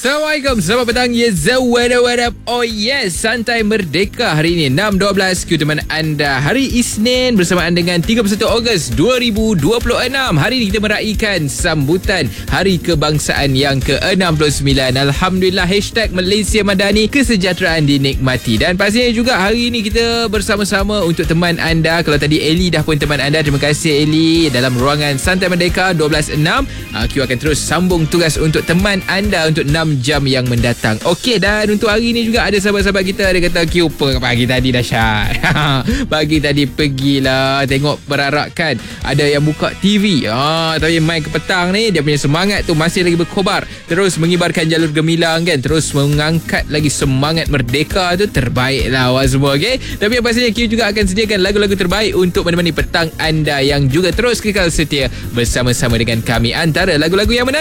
Assalamualaikum, selamat petang. Yes, what up. Oh yes, Santai Merdeka hari ini 6.12 Q teman anda. Hari Isnin bersamaan dengan 31 Ogos 2026. Hari ini kita meraihkan sambutan Hari Kebangsaan yang ke-69. Alhamdulillah, #Malaysia Madani, kesejahteraan dinikmati. Dan pastinya juga hari ini kita bersama-sama untuk teman anda. Kalau tadi Eli dah pun teman anda, terima kasih Eli. Dalam ruangan Santai Merdeka 12.6, Q akan terus sambung tugas untuk teman anda untuk 6 jam yang mendatang. Okey, dan untuk hari ni juga ada sahabat-sahabat kita, dia kata Q pagi tadi dahsyat. Pagi tadi pergilah tengok berarakan ada yang buka TV. Tapi main ke petang ni dia punya semangat tu masih lagi berkobar, terus mengibarkan jalur gemilang kan, terus mengangkat lagi semangat merdeka tu. Terbaiklah awak semua, okey. Tapi yang pastinya Q juga akan sediakan lagu-lagu terbaik untuk menemani petang anda yang juga terus kekal setia bersama-sama dengan kami. Antara lagu-lagu yang menarik